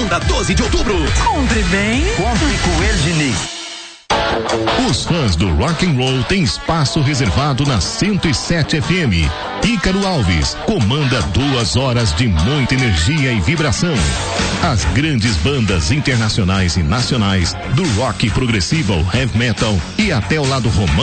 segunda, 12 de outubro. Compre bem. Compre com ele, Diniz. Os fãs do rock and roll têm espaço reservado na 107 FM. Ícaro Alves comanda 2 horas de muita energia e vibração. As grandes bandas internacionais e nacionais do rock progressivo ao heavy metal e até o lado romântico